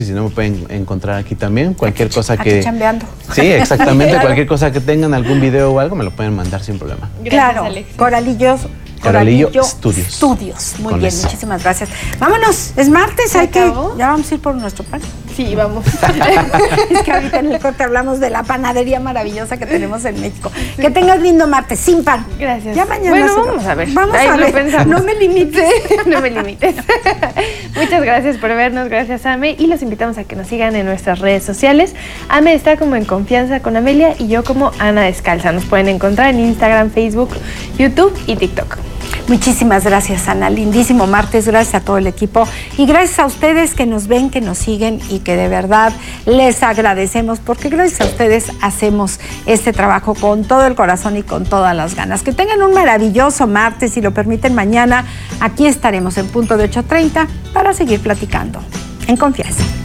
Si no, me pueden encontrar aquí también. Cualquier cosa que... Aquí chambeando. Sí, exactamente. Claro. Cualquier cosa que tengan, algún video o algo, me lo pueden mandar sin problema. Gracias, claro, Alexis. Coralillo Studios. Muy bien, muchísimas gracias. Vámonos, es martes, ya vamos a ir por nuestro pan. Sí, vamos. Es que ahorita en el corte hablamos de la panadería maravillosa que tenemos en México. Sí. Que tengas lindo martes, sin pan. Gracias. Ya mañana. Bueno, vamos a ver. Vamos a ver. No me limites. No me limites. Muchas gracias por vernos, gracias Ame, y los invitamos a que nos sigan en nuestras redes sociales. Ame está como En Confianza con Amelia y yo como Ana Descalza. Nos pueden encontrar en Instagram, Facebook, YouTube y TikTok. Muchísimas gracias, Ana. Lindísimo martes, gracias a todo el equipo y gracias a ustedes que nos ven, que nos siguen y que de verdad les agradecemos porque gracias a ustedes hacemos este trabajo con todo el corazón y con todas las ganas. Que tengan un maravilloso martes, si lo permiten mañana, aquí estaremos en punto de 8:30 para seguir platicando. En Confianza.